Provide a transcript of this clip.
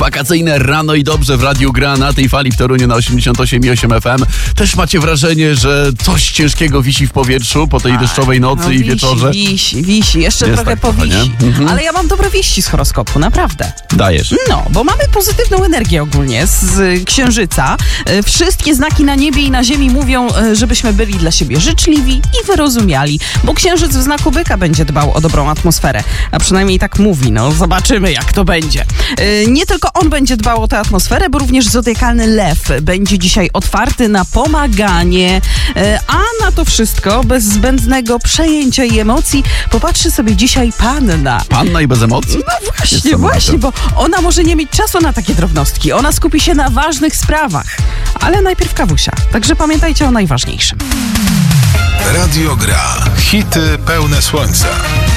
Wakacyjne Rano i Dobrze w Radiu Gra na tej fali w Toruniu na 88,8 FM. Też macie wrażenie, że coś ciężkiego wisi w powietrzu po tej deszczowej nocy i wieczorze? Wisi. Jeszcze Jest trochę tak trochę, powisi. Ale ja mam dobre wieści z horoskopu, naprawdę. Dajesz. No, bo mamy pozytywną energię ogólnie z Księżyca. Wszystkie znaki na niebie i na ziemi mówią, żebyśmy byli dla siebie życzliwi i wyrozumiali, bo Księżyc w znaku Byka będzie dbał o dobrą atmosferę. A przynajmniej tak mówi, no zobaczymy jak to będzie. Nie tylko on będzie dbał o tę atmosferę, bo również zodiakalny Lew będzie dzisiaj otwarty na pomaganie, a na to wszystko bez zbędnego przejęcia i emocji popatrzy sobie dzisiaj Panna. Panna i bez emocji? No właśnie, bo ona może nie mieć czasu na takie drobnostki. Ona skupi się na ważnych sprawach. Ale najpierw kawusia. Także pamiętajcie o najważniejszym. Radio Gra. Hity pełne słońca.